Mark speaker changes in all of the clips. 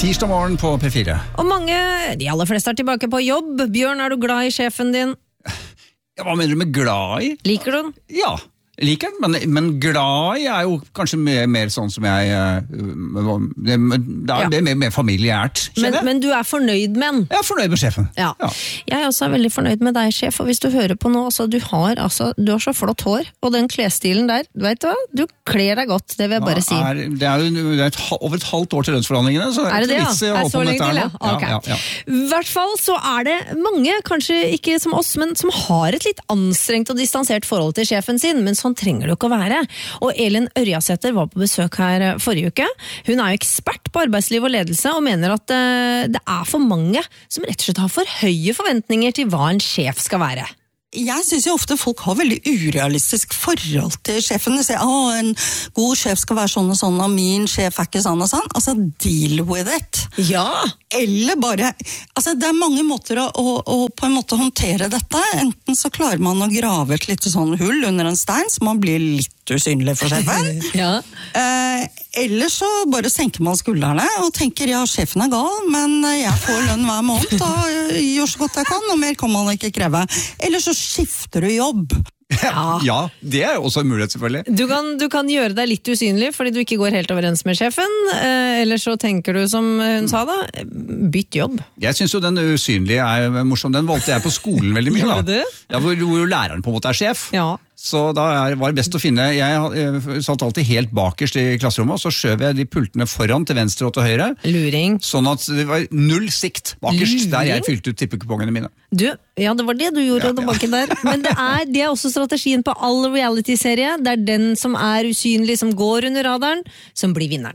Speaker 1: Tirsdag morgen på P4.
Speaker 2: Og de aller fleste tilbake på jobb. Bjørn, du glad I sjefen din?
Speaker 1: Ja, hva mener du med glad I?
Speaker 2: Liker du den?
Speaker 1: Ja, liker den, men glad I jo kanskje mer sånn som jeg det mer familiært,
Speaker 2: men du fornøyd med den?
Speaker 1: Jeg fornøyd med sjefen.
Speaker 2: Ja. Jeg også veldig fornøyd med deg, sjef, og hvis du hører på nå, du har så flott hår, og den klesstilen der, du vet hva? Du kler deg godt, det vil jeg bare si.
Speaker 1: Det jo over et halvt år til lønnsforhandlingene, så det ikke vits I å holde på med dette her nå.
Speaker 2: Okay. I hvert fall så det mange, kanskje ikke som oss, men som har et litt anstrengt og distansert forhold til sjefen sin, men sånn trenger det ikke å være. Og Elin Ørjasæter var på besøk her forrige uke. Hun jo ekspert på arbeidsliv og ledelse, og mener at det for mange som rett og slett har for høye forventninger til hva en sjef skal være.
Speaker 3: Jeg synes jo ofte folk har veldig urealistisk forhold til sjefen. De sier, en god sjef skal være sånn og sånn, og min sjef ikke sånn og sånn. Altså, deal with it.
Speaker 2: Ja.
Speaker 3: Eller bare, det mange måter å på en måte håndtere dette. Enten så klarer man å grave et lite sånn hull under en stein, så man blir litt usynlig for sjefen.
Speaker 2: Ja.
Speaker 3: Eller så bare senker man skuldrene og tenker, ja, sjefen gal, men jeg får lønn hver måned, og gjør så godt jeg kan, og mer kan man ikke kreve. Eller så skifter du jobb.
Speaker 1: Ja, det jo også en mulighet selvfølgelig.
Speaker 2: Du kan gjøre deg litt usynlig fordi du ikke går helt overens med sjefen, eller så tenker du som hun sa da, bytt jobb. Jeg
Speaker 1: synes jo den usynlige morsom, den valgte jeg på skolen veldig mye da.
Speaker 2: Gjorde du?
Speaker 1: Ja, hvor læreren på en måte sjef.
Speaker 2: Ja.
Speaker 1: Så da var det best å finne, jeg satt alltid helt bakerst I klasserommet, og så skjøv jeg de pultene foran til venstre og til høyre.
Speaker 2: Luring.
Speaker 1: Sånn at det var null sikt bakerst, der jeg fylte ut tippekupongene mine.
Speaker 2: Ja, det var det du gjorde tilbake der. Men det også strategien på all reality-serie. Det den som usynlig, som går under radaren, som blir vinneren.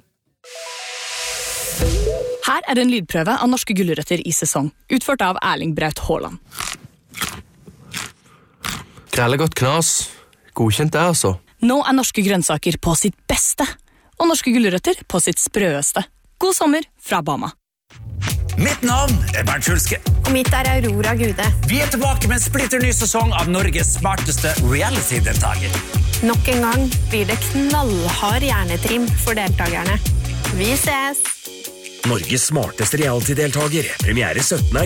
Speaker 4: Her det en lydprøve av norske gulrøtter I sesong, utført av Erling Braut Haaland.
Speaker 5: Krellegodt knas. Godkjent det, altså.
Speaker 4: Nå norske grønnsaker på sitt beste, og norske gulrøtter på sitt sprøeste. God sommer fra Bama.
Speaker 6: Mitt navn Bernt Schulske.
Speaker 7: Og mitt Aurora Gude.
Speaker 6: Vi tilbake med en splitter ny sesong av Norges smarteste reality-deltager.
Speaker 7: Nok en gang blir det knallhard hjernetrim for deltakerne. Vi ses!
Speaker 6: Norges smarteste reality-deltager. Premiere 17.